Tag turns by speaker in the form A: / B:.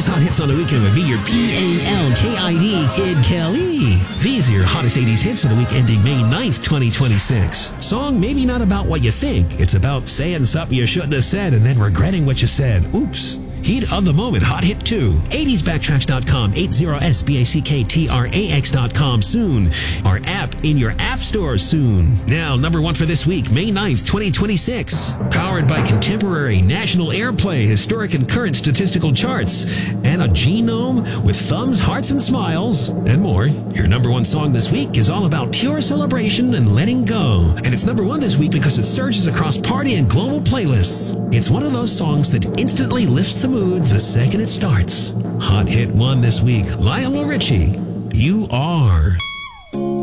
A: Hot Hits on the Weekend with me, your P-A-L-K-I-D Kid Kelly. These are your hottest 80s hits for the week ending May 9th, 2026. Song maybe not about what you think. It's about saying something you shouldn't have said and then regretting what you said. Oops. Heat of the moment, Hot Hit 2. 80sbacktracks.com, 80sbacktracks.com soon. Our app in your app store soon. Now, number one for this week, May 9th, 2026. Powered by contemporary national airplay, historic and current statistical charts, and a genome with thumbs, hearts, and smiles, and more. Your number one song this week is all about pure celebration and letting go. And it's number one this week because it surges across party and global playlists. It's one of those songs that instantly lifts the mood the second it starts. Hot Hit 1 this week, Lionel Richie, You Are.